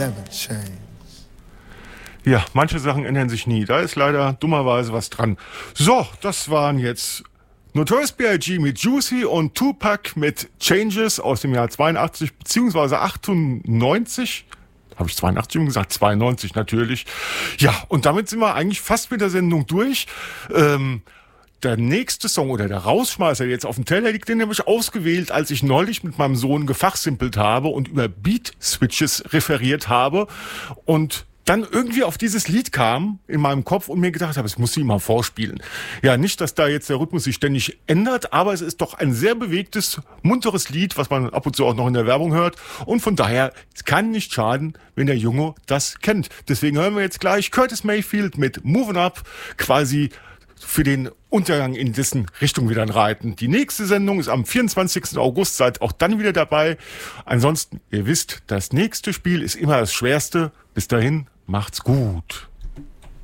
Ja, manche Sachen ändern sich nie. Da ist leider dummerweise was dran. So, das waren jetzt Notorious B.I.G. mit Juicy und Tupac mit Changes aus dem Jahr 82 bzw. 98. Habe ich 82 schon gesagt? 92 natürlich. Ja, und damit sind wir eigentlich fast mit der Sendung durch. Der nächste Song oder der Rausschmeißer, der jetzt auf dem Teller liegt, den habe ich ausgewählt, als ich neulich mit meinem Sohn gefachsimpelt habe und über Beat-Switches referiert habe und dann irgendwie auf dieses Lied kam in meinem Kopf und mir gedacht habe, es muss ich ihm mal vorspielen. Ja, nicht, dass da jetzt der Rhythmus sich ständig ändert, aber es ist doch ein sehr bewegtes, munteres Lied, was man ab und zu auch noch in der Werbung hört. Und von daher, es kann nicht schaden, wenn der Junge das kennt. Deswegen hören wir jetzt gleich Curtis Mayfield mit Movin' Up, quasi für den Untergang in dessen Richtung wieder reiten. Die nächste Sendung ist am 24. August, seid auch dann wieder dabei. Ansonsten, ihr wisst, das nächste Spiel ist immer das Schwerste. Bis dahin, macht's gut.